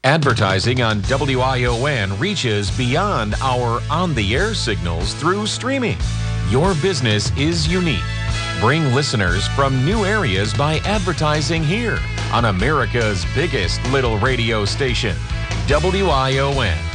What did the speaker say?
Advertising on WION reaches beyond our on-the-air signals through streaming. Your business is unique. Bring listeners from new areas by advertising here on America's biggest little radio station, WION.